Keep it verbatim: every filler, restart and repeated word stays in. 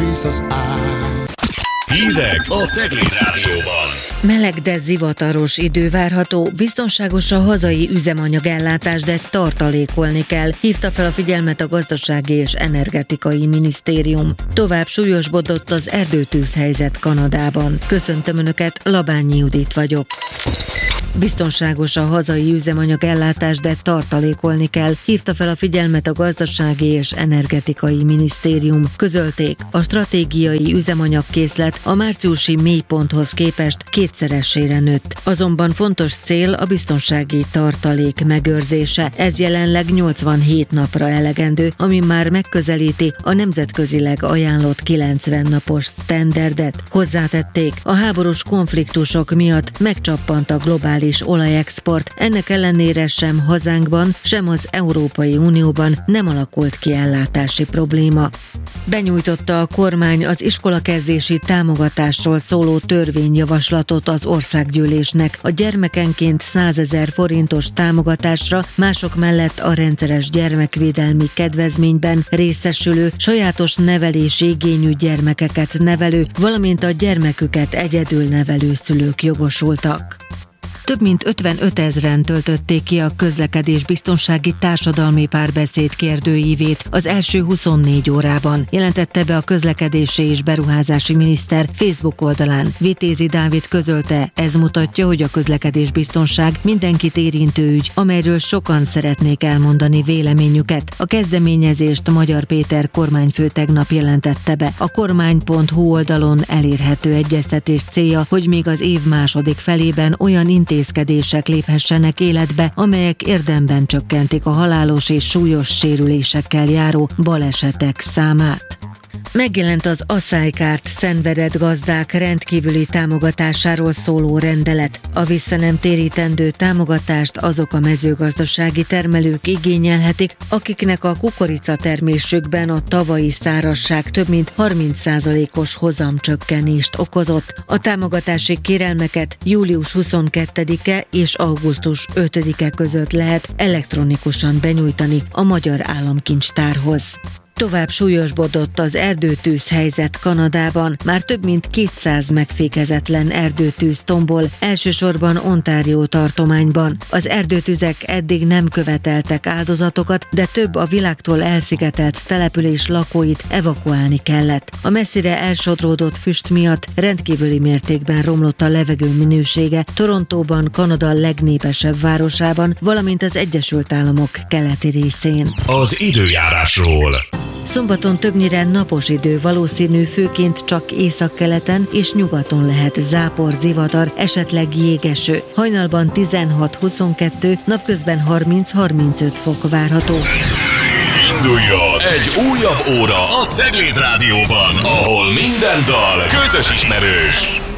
vész az ár. Hírek a Cegléd Rádióban. Meleg, de zivataros idő várható, biztonságos a hazai üzemanyagellátás, de tartalékolni kell, hívta fel a figyelmet a Gazdasági és Energetikai Minisztérium. Tovább súlyosbodott az erdőtűzhelyzet Kanadában. Köszöntöm Önöket, Labányi Judit vagyok. Biztonságos a hazai üzemanyagellátás, de tartalékolni kell, hívta fel a figyelmet a Gazdasági és Energetikai Minisztérium. Közölték, a stratégiai üzemanyagkészlet a márciusi mélyponthoz képest kétszeresére nőtt. Azonban fontos cél a biztonsági tartalék megőrzése. Ez jelenleg nyolcvanhét napra elegendő, ami már megközelíti a nemzetközileg ajánlott kilencven napos sztenderdet. Hozzátették, a háborús konfliktusok miatt megcsappant a globális olajexport, ennek ellenére sem hazánkban, sem az Európai Unióban nem alakult ki ellátási probléma. Benyújtotta a kormány az iskolakezdési támogatásról szóló törvényjavaslatot az országgyűlésnek. A gyermekenként százezer forintos támogatásra, mások mellett a rendszeres gyermekvédelmi kedvezményben részesülő, sajátos nevelési igényű gyermekeket nevelő, valamint a gyermeküket egyedül nevelő szülők jogosultak. Több mint ötvenötezren töltötték ki a közlekedésbiztonsági társadalmi párbeszéd kérdőívét az első huszonnégy órában, jelentette be a közlekedési és beruházási miniszter Facebook oldalán. Vitézi Dávid közölte, ez mutatja, hogy a közlekedésbiztonság mindenkit érintő ügy, amelyről sokan szeretnék elmondani véleményüket. A kezdeményezést Magyar Péter kormányfő tegnap jelentette be. A kormány pont hu oldalon elérhető egyeztetés célja, hogy még az év második felében olyan intézkedések léphessenek életbe, amelyek érdemben csökkentik a halálos és súlyos sérülésekkel járó balesetek számát. Megjelent az aszálykárt szenvedett gazdák rendkívüli támogatásáról szóló rendelet. A vissza nem térítendő támogatást azok a mezőgazdasági termelők igényelhetik, akiknek a kukoricatermésükben a tavalyi szárazság több mint harminc százalékos hozamcsökkenést okozott. A támogatási kérelmeket július huszonkettedike és augusztus ötödike között lehet elektronikusan benyújtani a Magyar Államkincstárhoz. Tovább súlyosbodott az erdőtűzhelyzet Kanadában. Már több mint kétszáz megfékezetlen erdőtűz tombol, elsősorban Ontario tartományban. Az erdőtüzek eddig nem követeltek áldozatokat, de több a világtól elszigetelt település lakóit evakuálni kellett. A messzire elsodródott füst miatt rendkívüli mértékben romlott a levegő minősége Torontóban, Kanada legnépesebb városában, valamint az Egyesült Államok keleti részén. Az időjárásról. Szombaton többnyire napos idő valószínű, főként csak északkeleten és nyugaton lehet zápor, zivatar, esetleg jégeső. Hajnalban tizenhat-huszonkettő, napközben harminc-harmincöt fok várható. Induljon egy újabb óra a Cegléd Rádióban, ahol minden dal közös ismerős.